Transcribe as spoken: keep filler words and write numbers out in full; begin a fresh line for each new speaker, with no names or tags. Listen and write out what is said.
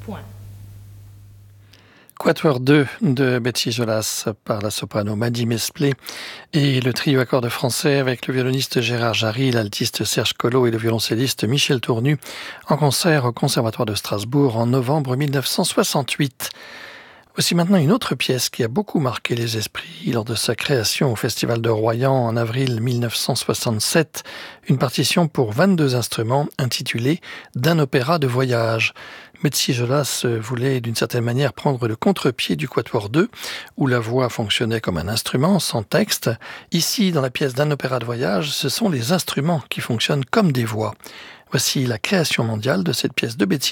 Point.
Quatuor deux de Betsy Jolas par la soprano Maddy Mesplé et le trio à cordes français avec le violoniste Gérard Jarry, l'altiste Serge Collot et le violoncelliste Michel Tournu en concert au Conservatoire de Strasbourg en novembre mille neuf cent soixante-huit. Voici maintenant une autre pièce qui a beaucoup marqué les esprits lors de sa création au Festival de Royan en avril mille neuf cent soixante-sept, une partition pour vingt-deux instruments intitulée « D'un opéra de voyage ». Betsy Jolas voulait d'une certaine manière prendre le contre-pied du Quatuor deux, où la voix fonctionnait comme un instrument sans texte. Ici, dans la pièce d'un opéra de voyage, ce sont les instruments qui fonctionnent comme des voix. Voici la création mondiale de cette pièce de Betsy